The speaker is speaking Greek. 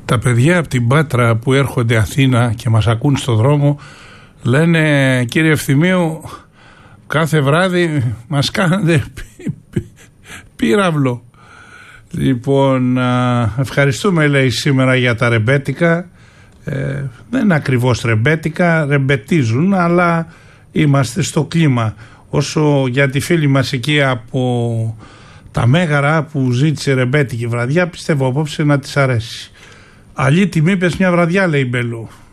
Τα παιδιά από την Πάτρα που έρχονται Αθήνα και μας ακούν στο δρόμο λένε, κύριε Ευθυμίου, κάθε βράδυ μας κάνετε πύραυλο. Λοιπόν, ευχαριστούμε, λέει, σήμερα για τα ρεμπέτικα. Δεν είναι ακριβώς ρεμπέτικα, ρεμπετίζουν, αλλά είμαστε στο κλίμα. Όσο για τη φίλη μας εκεί από τα Μέγαρα που ζήτησε ρεμπέτικη βραδιά, πιστεύω απόψε να της αρέσει. Αλλή τιμή πες μια βραδιά, λέει Μπέλο.